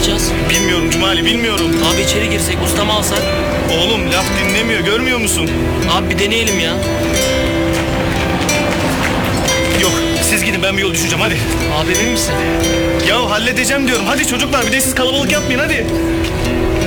yapacağız? Bilmiyorum Cumali, bilmiyorum. Abi içeri girsek, ustamı alsak? Oğlum laf dinlemiyor, görmüyor musun? Abi bir deneyelim ya. Yok, siz gidin, ben bir yol düşeceğim, hadi. Abi emin misin? Ya halledeceğim diyorum, hadi çocuklar, bir de siz kalabalık yapmayın, hadi.